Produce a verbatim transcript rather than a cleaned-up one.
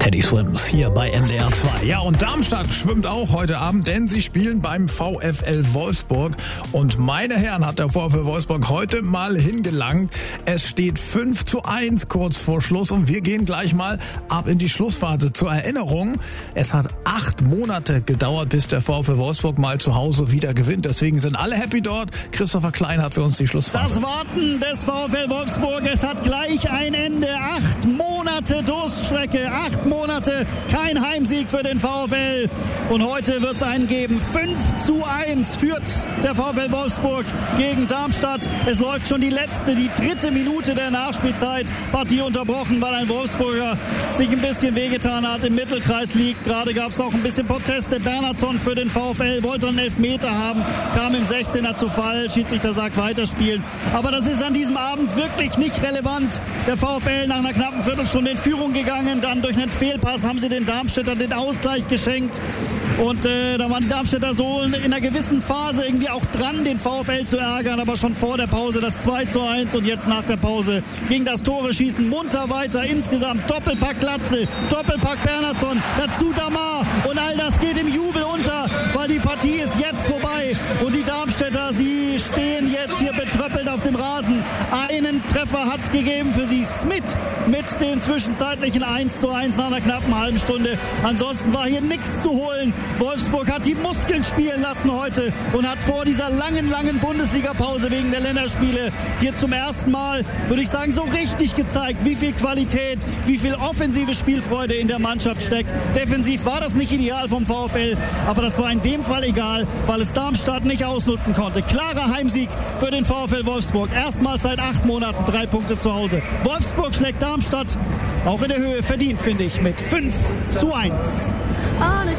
Teddy Swims hier bei M D R zwei. Ja, und Darmstadt schwimmt auch heute Abend, denn sie spielen beim VfL Wolfsburg. Und meine Herren, hat der VfL Wolfsburg heute mal hingelangt. Es steht fünf zu eins kurz vor Schluss und wir gehen gleich mal ab in die Schlussphase. Zur Erinnerung, es hat acht Monate gedauert, bis der VfL Wolfsburg mal zu Hause wieder gewinnt. Deswegen sind alle happy dort. Christopher Klein hat für uns die Schlussphase. Das Warten des VfL Wolfsburg, es hat gleich ein Ende. Acht Monate Durststrecke, acht Monate, kein Heimsieg für den VfL. Und heute wird es einen geben. fünf zu eins führt der VfL Wolfsburg gegen Darmstadt. Es läuft schon die letzte, die dritte Minute der Nachspielzeit. Partie unterbrochen, weil ein Wolfsburger sich ein bisschen wehgetan hat, im Mittelkreis liegt. Gerade gab es auch ein bisschen Proteste. Bernhardsson für den VfL wollte einen Elfmeter haben, kam im sechzehner zu Fall. Schiedsrichter sagt weiterspielen. Aber das ist an diesem Abend wirklich nicht relevant. Der VfL nach einer knappen Viertelstunde in Führung gegangen, dann durch einen Fehlpass haben sie den Darmstädtern den Ausgleich geschenkt. Und äh, da waren die Darmstädter so in einer gewissen Phase irgendwie auch dran, den VfL zu ärgern, aber schon vor der Pause das zwei zu eins und jetzt nach der Pause ging das Tore schießen munter weiter. Insgesamt Doppelpack Glatzel, Doppelpack Bernhardsson, dazu Damar und all das geht im Jubel unter, weil die Partie ist jetzt vorbei und die Darmstädter, sie stehen jetzt hier betröppelt auf dem Rasen. Einen Treffer hat es gegeben für sie, Smith mit dem zwischenzeitlichen eins zu eins nach einer knappen halben Stunde. Ansonsten war hier nichts zu holen. Wolfsburg hat die Muskeln spielen lassen heute und hat vor dieser langen, langen Bundesliga-Pause wegen der Länderspiele hier zum ersten Mal, würde ich sagen, so richtig gezeigt, wie viel Qualität, wie viel offensive Spielfreude in der Mannschaft steckt. Defensiv war das nicht ideal vom VfL, aber das war in dem Fall egal, weil es Darmstadt nicht ausnutzen konnte. Klarer Heimsieg für den VfL Wolfsburg. Erstmals seit acht Monaten drei Punkte zu Hause. Wolfsburg schlägt Darmstadt auch in der Höhe verdient, finde ich, mit fünf zu eins.